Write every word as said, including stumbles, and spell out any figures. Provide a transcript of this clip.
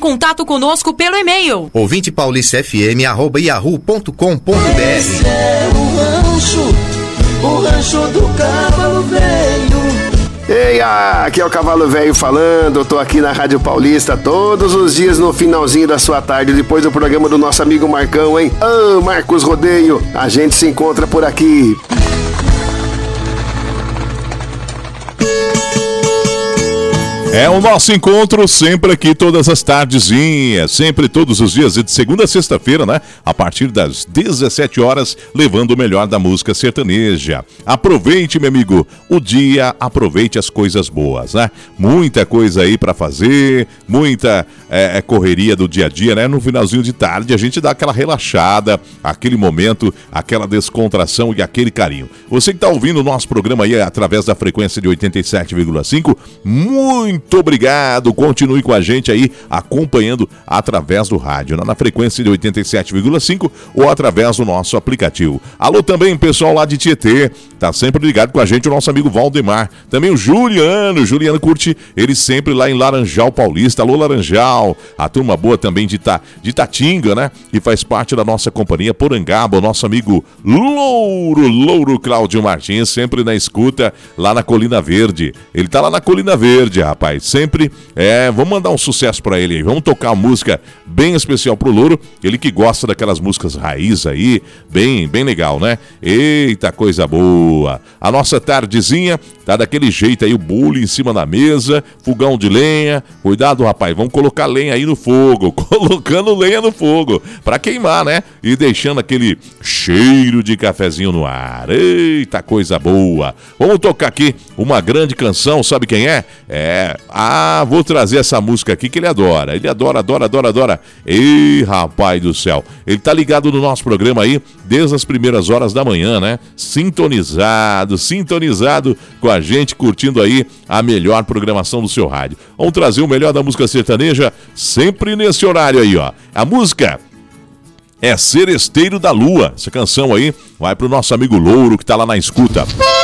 contato conosco pelo e-mail ouvinte paulista f m arroba yahoo ponto com ponto b r. Esse é o rancho, o rancho do Cavalo Velho. Ei, aqui é o Cavalo Velho falando. Eu tô aqui na Rádio Paulista todos os dias no finalzinho da sua tarde, depois do programa do nosso amigo Marcão, hein? Ah, Marcos Rodeio, a gente se encontra por aqui. É o nosso encontro sempre aqui todas as tardezinhas, sempre todos os dias, de segunda a sexta-feira, né? A partir das dezessete horas, levando o melhor da música sertaneja. Aproveite, meu amigo, o dia, aproveite as coisas boas, né? Muita coisa aí pra fazer, muita é, correria do dia a dia, né? No finalzinho de tarde a gente dá aquela relaxada, aquele momento, aquela descontração e aquele carinho. Você que tá ouvindo o nosso programa aí através da frequência de oitenta e sete vírgula cinco, muito Muito obrigado, continue com a gente aí, acompanhando através do rádio, na frequência de oitenta e sete vírgula cinco ou através do nosso aplicativo. Alô também, pessoal lá de Tietê, tá sempre ligado com a gente, o nosso amigo Valdemar, também o Juliano, Juliano curte ele sempre lá em Laranjal Paulista. Alô Laranjal, a turma boa também de, Ta, de Tatinga, né, que faz parte da nossa companhia Porangaba, o nosso amigo Louro, Louro Cláudio Martins, sempre na escuta lá na Colina Verde, ele tá lá na Colina Verde, rapaz. Sempre, é, vamos mandar um sucesso pra ele aí, vamos tocar uma música bem especial pro Louro, ele que gosta daquelas músicas raiz aí, bem, bem legal, né? Eita, coisa boa! A nossa tardezinha tá daquele jeito aí, o bule em cima da mesa, fogão de lenha, cuidado, rapaz, vamos colocar lenha aí no fogo, colocando lenha no fogo, pra queimar, né? E deixando aquele cheiro de cafezinho no ar, eita, coisa boa! Vamos tocar aqui uma grande canção, sabe quem é? É, ah, vou trazer essa música aqui que ele adora, ele adora, adora, adora, adora. Ei, rapaz do céu, ele tá ligado no nosso programa aí desde as primeiras horas da manhã, né? Sintonizado, sintonizado com a gente, curtindo aí a melhor programação do seu rádio. Vamos trazer o melhor da música sertaneja sempre nesse horário aí, ó. A música é Seresteiro da Lua. Essa canção aí vai pro nosso amigo Louro que tá lá na escuta.